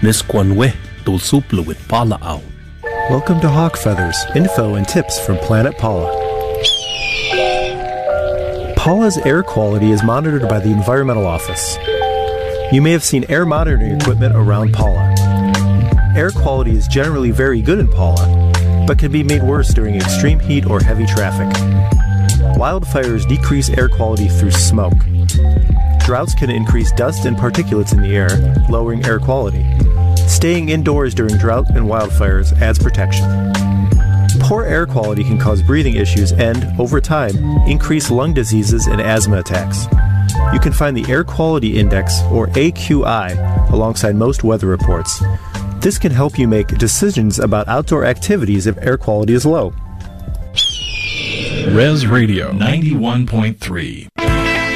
Nisquanwe, Dulsupluit Pala'au. Welcome to Hawk Feathers, info and tips from Planet Paula. Paula's air quality is monitored by the Environmental Office. You may have seen air monitoring equipment around Paula. Air quality is generally very good in Paula, but can be made worse during extreme heat or heavy traffic. Wildfires decrease air quality through smoke. Droughts can increase dust and particulates in the air, lowering air quality. Staying indoors during drought and wildfires adds protection. Poor air quality can cause breathing issues and, over time, increase lung diseases and asthma attacks. You can find the Air Quality Index, or AQI, alongside most weather reports. This can help you make decisions about outdoor activities if air quality is low. Res Radio 91.3